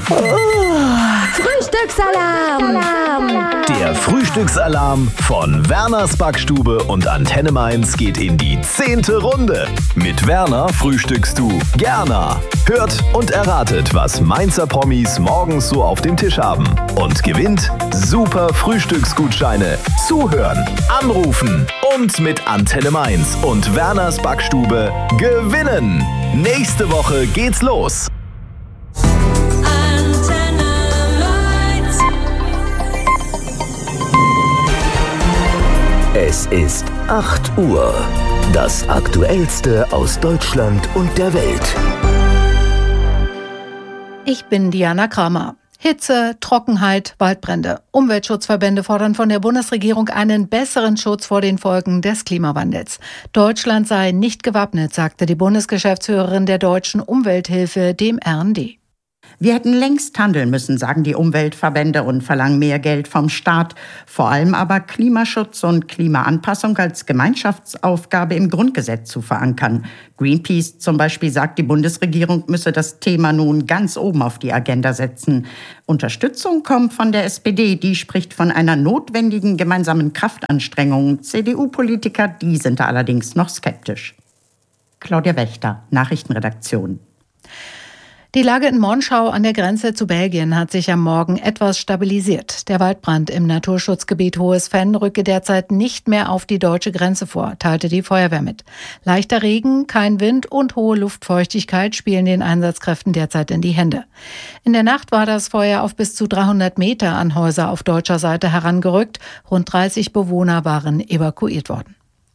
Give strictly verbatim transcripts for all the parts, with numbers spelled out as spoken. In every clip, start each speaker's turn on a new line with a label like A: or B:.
A: Frühstücksalarm!
B: Der Frühstücksalarm von Werners Backstube und Antenne Mainz geht in die zehnte Runde. Mit Werner frühstückst du gerne. Hört und erratet, was Mainzer Promis morgens so auf dem Tisch haben. Und gewinnt super Frühstücksgutscheine. Zuhören, anrufen und mit Antenne Mainz und Werners Backstube gewinnen. Nächste Woche geht's los.
C: Es ist acht Uhr. Das Aktuellste aus Deutschland und der Welt.
D: Ich bin Diana Kramer. Hitze, Trockenheit, Waldbrände. Umweltschutzverbände fordern von der Bundesregierung einen besseren Schutz vor den Folgen des Klimawandels. Deutschland sei nicht gewappnet, sagte die Bundesgeschäftsführerin der Deutschen Umwelthilfe dem R N D.
E: Wir hätten längst handeln müssen, sagen die Umweltverbände und verlangen mehr Geld vom Staat. Vor allem aber Klimaschutz und Klimaanpassung als Gemeinschaftsaufgabe im Grundgesetz zu verankern. Greenpeace zum Beispiel sagt, die Bundesregierung müsse das Thema nun ganz oben auf die Agenda setzen. Unterstützung kommt von der S P D, die spricht von einer notwendigen gemeinsamen Kraftanstrengung. C D U-Politiker, die sind da allerdings noch skeptisch. Claudia Wächter, Nachrichtenredaktion.
D: Die Lage in Monschau an der Grenze zu Belgien hat sich am Morgen etwas stabilisiert. Der Waldbrand im Naturschutzgebiet Hohes Venn rücke derzeit nicht mehr auf die deutsche Grenze vor, teilte die Feuerwehr mit. Leichter Regen, kein Wind und hohe Luftfeuchtigkeit spielen den Einsatzkräften derzeit in die Hände. In der Nacht war das Feuer auf bis zu dreihundert Meter an Häuser auf deutscher Seite herangerückt. Rund dreißig Bewohner waren evakuiert worden.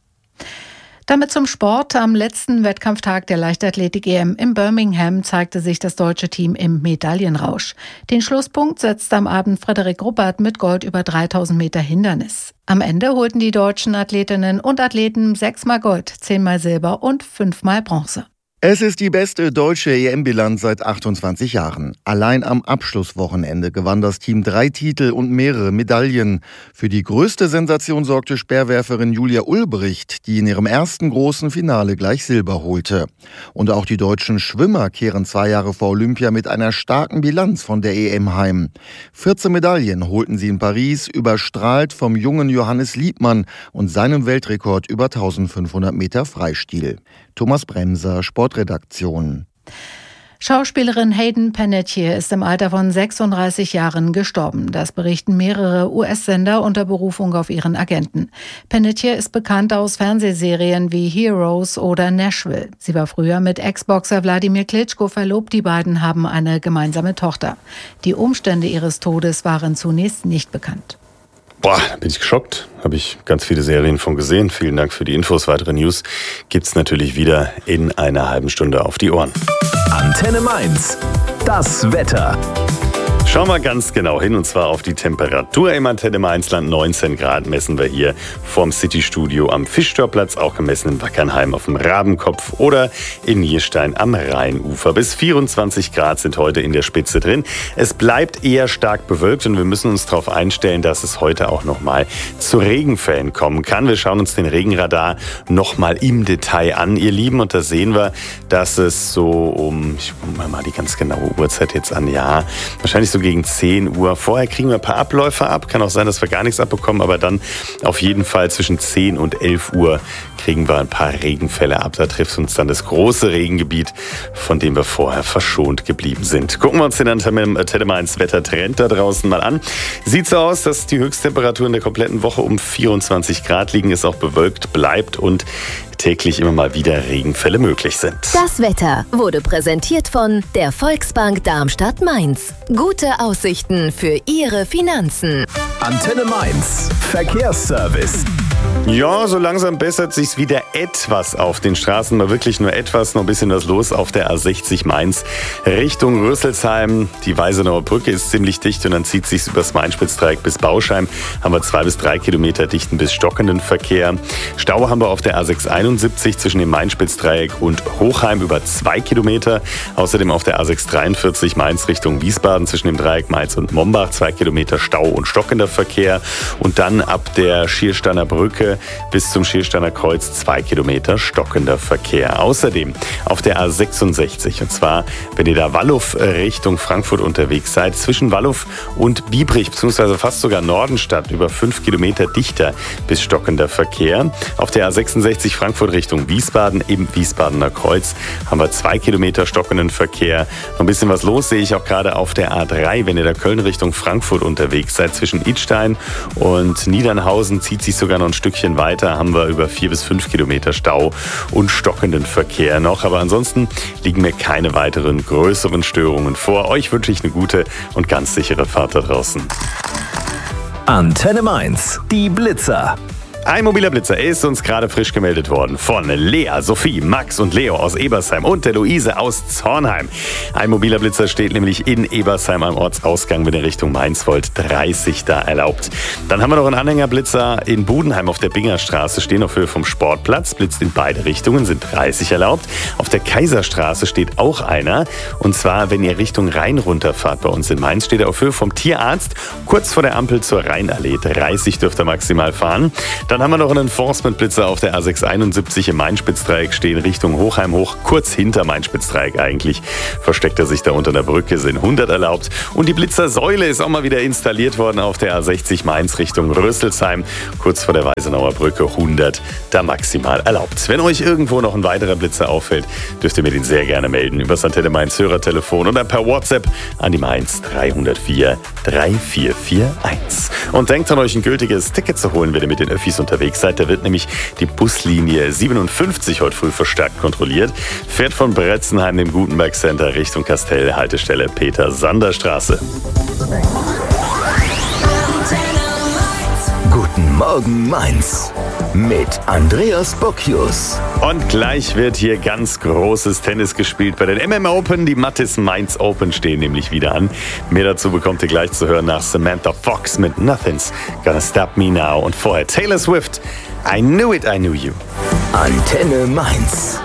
D: Damit zum Sport. Am letzten Wettkampftag der Leichtathletik-E M in Birmingham zeigte sich das deutsche Team im Medaillenrausch. Den Schlusspunkt setzte am Abend Frederik Ruppert mit Gold über dreitausend Meter Hindernis. Am Ende holten die deutschen Athletinnen und Athleten sechsmal Gold, zehnmal Silber und fünfmal Bronze.
F: Es ist die beste deutsche E M-Bilanz seit achtundzwanzig Jahren. Allein am Abschlusswochenende gewann das Team drei Titel und mehrere Medaillen. Für die größte Sensation sorgte Speerwerferin Julia Ulbricht, die in ihrem ersten großen Finale gleich Silber holte. Und auch die deutschen Schwimmer kehren zwei Jahre vor Olympia mit einer starken Bilanz von der E M heim. vierzehn Medaillen holten sie in Paris, überstrahlt vom jungen Johannes Liebmann und seinem Weltrekord über eintausendfünfhundert Meter Freistil. Thomas Bremser, Sportredaktion.
D: Schauspielerin Hayden Panettiere ist im Alter von sechsunddreißig Jahren gestorben. Das berichten mehrere U S-Sender unter Berufung auf ihren Agenten. Panettiere ist bekannt aus Fernsehserien wie Heroes oder Nashville. Sie war früher mit Ex-Boxer Wladimir Klitschko verlobt. Die beiden haben eine gemeinsame Tochter. Die Umstände ihres Todes waren zunächst nicht bekannt.
G: Boah, da bin ich geschockt. Habe ich ganz viele Serien von gesehen. Vielen Dank für die Infos. Weitere News gibt's natürlich wieder in einer halben Stunde auf die Ohren.
B: Antenne Mainz. Das Wetter.
G: Schauen wir ganz genau hin, und zwar auf die Temperatur im Antenne Mainzland. neunzehn Grad messen wir hier vorm City-Studio am Fischtorplatz, auch gemessen in Wackernheim auf dem Rabenkopf oder in Nierstein am Rheinufer. Bis vierundzwanzig Grad sind heute in der Spitze drin. Es bleibt eher stark bewölkt und wir müssen uns darauf einstellen, dass es heute auch nochmal zu Regenfällen kommen kann. Wir schauen uns den Regenradar nochmal im Detail an, ihr Lieben, und da sehen wir, dass es so um, ich gucke mir mal die ganz genaue Uhrzeit jetzt an, ja, wahrscheinlich so gegen zehn Uhr. Vorher kriegen wir ein paar Abläufe ab. Kann auch sein, dass wir gar nichts abbekommen, aber dann auf jeden Fall zwischen zehn und elf Uhr kriegen wir ein paar Regenfälle ab. Da trifft uns dann das große Regengebiet, von dem wir vorher verschont geblieben sind. Gucken wir uns den Antenne Mainz Wettertrend da draußen mal an. Sieht so aus, dass die Höchsttemperaturen der kompletten Woche um vierundzwanzig Grad liegen, es auch bewölkt bleibt und täglich immer mal wieder Regenfälle möglich sind.
A: Das Wetter wurde präsentiert von der Volksbank Darmstadt-Mainz. Gute Aussichten für Ihre Finanzen.
B: Antenne Mainz. Verkehrsservice.
G: Ja, so langsam bessert sich's wieder etwas auf den Straßen, mal wirklich nur etwas, noch ein bisschen was los auf der A sechzig Mainz Richtung Rüsselsheim. Die Weisenauer Brücke ist ziemlich dicht und dann zieht sich's übers Main-Spitz-Dreieck bis Bauschheim. Haben wir zwei bis drei Kilometer dichten bis stockenden Verkehr. Stau haben wir auf der A sechs einundsiebzig zwischen dem Main-Spitz-Dreieck und Hochheim über zwei Kilometer. Außerdem auf der A sechs dreiundvierzig Mainz Richtung Wiesbaden zwischen dem Dreieck Mainz und Mombach zwei Kilometer Stau und stockender Verkehr. Und dann ab der Schiersteiner Brücke Höhe bis zum Schiersteiner Kreuz zwei Kilometer stockender Verkehr. Außerdem auf der A sechsundsechzig, und zwar, wenn ihr da Walluf Richtung Frankfurt unterwegs seid, zwischen Walluf und Biebrich, beziehungsweise fast sogar Nordenstadt, über fünf Kilometer dichter bis stockender Verkehr. Auf der A sechsundsechzig Frankfurt Richtung Wiesbaden, im Wiesbadener Kreuz, haben wir zwei Kilometer stockenden Verkehr. Noch ein bisschen was los sehe ich auch gerade auf der A drei, wenn ihr da Köln Richtung Frankfurt unterwegs seid. Zwischen Idstein und Niedernhausen zieht sich sogar noch ein Stückchen weiter, haben wir über vier bis fünf Kilometer Stau und stockenden Verkehr noch. Aber ansonsten liegen mir keine weiteren größeren Störungen vor. Euch wünsche ich eine gute und ganz sichere Fahrt da draußen.
B: Antenne Mainz, die Blitzer.
G: Ein mobiler Blitzer ist uns gerade frisch gemeldet worden von Lea, Sophie, Max und Leo aus Ebersheim und der Luise aus Zornheim. Ein mobiler Blitzer steht nämlich in Ebersheim am Ortsausgang, wenn ihr Richtung Mainz wollt, dreißig da erlaubt. Dann haben wir noch einen Anhängerblitzer in Budenheim auf der Bingerstraße, stehen auf Höhe vom Sportplatz, blitzt in beide Richtungen, sind dreißig erlaubt. Auf der Kaiserstraße steht auch einer, und zwar, wenn ihr Richtung Rhein runterfahrt bei uns in Mainz, steht er auf Höhe vom Tierarzt, kurz vor der Ampel zur Rheinallee, dreißig dürft ihr maximal fahren. Dann haben wir noch einen Enforcement-Blitzer auf der A sechshunderteinundsiebzig im Main-Spitzdreieck stehen, Richtung Hochheim hoch, kurz hinter Main-Spitzdreieck eigentlich. Versteckt er sich da unter der Brücke, sind hundert erlaubt. Und die Blitzersäule ist auch mal wieder installiert worden auf der A sechzig Mainz Richtung Rösselsheim, kurz vor der Weisenauer Brücke, hundert da maximal erlaubt. Wenn euch irgendwo noch ein weiterer Blitzer auffällt, dürft ihr mir den sehr gerne melden über das Antenne Mainz Hörertelefon oder per WhatsApp an die Mainz drei null vier drei vier vier eins. Und denkt an euch, ein gültiges Ticket zu holen, wenn ihr mit den Öffis unterwegs seid. Da wird nämlich die Buslinie siebenundfünfzig heute früh verstärkt kontrolliert. Fährt von Bretzenheim, dem Gutenberg Center, Richtung Kastell, Haltestelle Peter-Sander-Straße.
C: Guten Morgen Mainz mit Andreas Bocchius.
G: Und gleich wird hier ganz großes Tennis gespielt bei den M M Open. Die Mattis Mainz Open stehen nämlich wieder an. Mehr dazu bekommt ihr gleich zu hören nach Samantha Fox mit Nothing's Gonna Stop Me Now. Und vorher Taylor Swift, I Knew It, I Knew You.
C: Antenne Mainz.